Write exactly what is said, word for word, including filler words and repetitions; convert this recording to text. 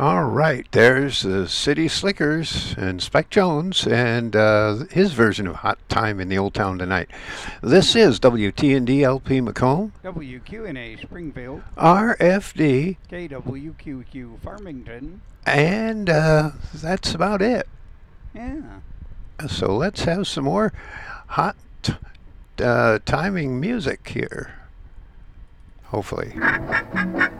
All right, there's the City Slickers and Spike Jones and uh, his version of Hot Time in the Old Town Tonight. This is W T N D L P Macomb, W Q N A Springfield, R F D, K W Q Q Farmington, and uh, that's about it. yeah. So let's have some more hot uh, timing music here, hopefully.